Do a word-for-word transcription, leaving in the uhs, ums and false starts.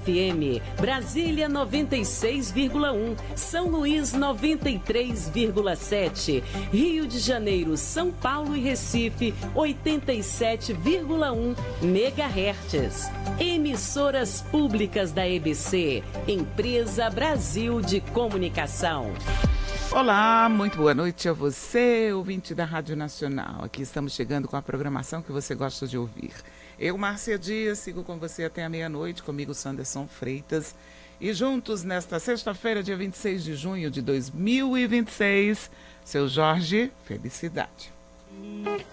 F M, Brasília noventa e seis vírgula um, São Luís noventa e três vírgula sete, Rio de Janeiro, São Paulo e Recife oitenta e sete vírgula um megahertz. Emissoras públicas da E B C, Empresa Brasil de Comunicação. Olá, muito boa noite a você, ouvinte da Rádio Nacional. Aqui estamos chegando com a programação que você gosta de ouvir. Eu, Márcia Dias, sigo com você até a meia-noite, comigo Sanderson Freitas. E juntos, nesta sexta-feira, dia vinte e seis de junho de dois mil e vinte e seis, seu Jorge, felicidade.